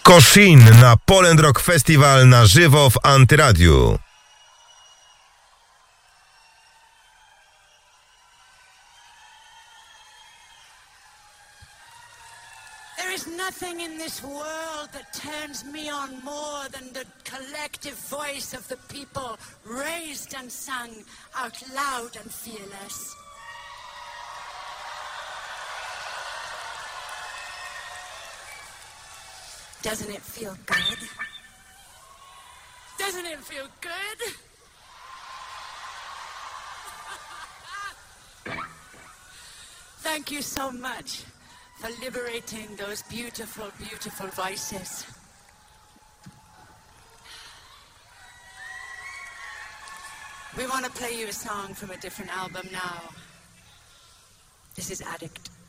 Koshin na Poland Rock Festival na żywo w Antyradiu. There is nothing in this world that turns me on more than the collective voice of the people, raised and sung out loud and fearless. Doesn't it feel good? Doesn't it feel good? Thank you so much for liberating those beautiful, beautiful voices. We want to play you a song from a different album now. This is Addict.